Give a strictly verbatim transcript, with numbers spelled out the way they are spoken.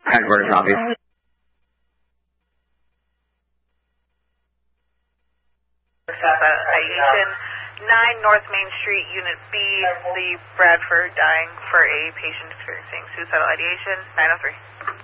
Headquarters office. Citation nine North Main Street, Unit B, Lee Bradford, dying for a patient experiencing suicidal ideation, nine oh three.